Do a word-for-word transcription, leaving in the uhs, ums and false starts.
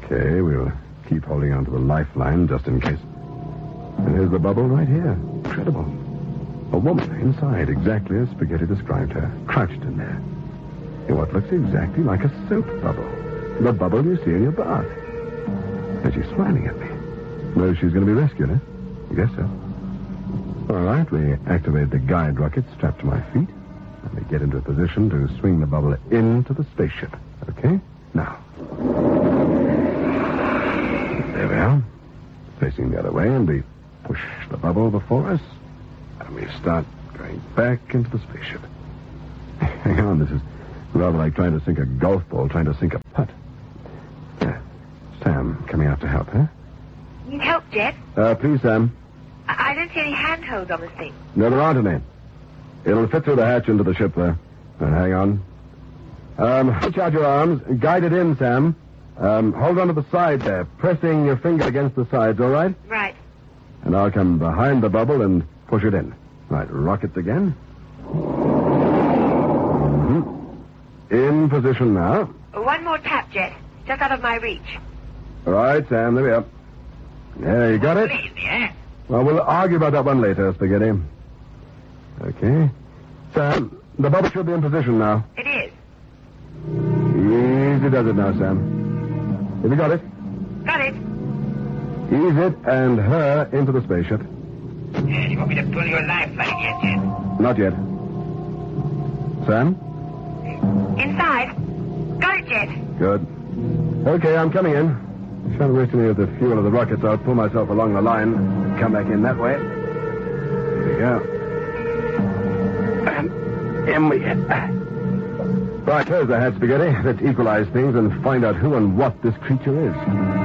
Okay, we'll keep holding on to the lifeline just in case. And here's the bubble right here. Incredible. A woman inside, exactly as Spaghetti described her, crouched in there. In what looks exactly like a soap bubble. The bubble you see in your bath. And she's smiling at me. Well, she's going to be rescued, eh? I guess so. All right, we activate the guide rocket strapped to my feet. And we get into a position to swing the bubble into the spaceship. Okay? Now. There we are. Facing the other way, and we push the bubble before us. And we start going back into the spaceship. Hang on, this is rather like trying to sink a golf ball, trying to sink a putt. Yeah. Sam, coming out to help, huh? Need help, Jet? Uh, please, Sam. I, I don't see any handholds on this thing. No, there aren't any. It'll fit through the hatch into the ship there. Uh, hang on. Um, reach out your arms. Guide it in, Sam. Um, hold on to the side there, pressing your finger against the sides, all right? Right. And I'll come behind the bubble and push it in. Right, rockets again. Mm-hmm. In position now. One more tap, Jet. Just out of my reach. All right, Sam, there we are. There, you got it? Yeah. Well, we'll argue about that one later, Spaghetti. Okay. Sam, the bubble should be in position now. It is. Easy does it now, Sam. Have you got it? Got it. Ease it and her into the spaceship. Yeah, you want me to pull your lifeline yet, Jet? Not yet. Sam? Inside. Got it, Jet. Good. Okay, I'm coming in. Shan't waste any of the fuel of the rockets. I'll pull myself along the line and come back in that way. Here we go. And in we get. Right, there's the hat, Spaghetti. Let's equalize things and find out who and what this creature is.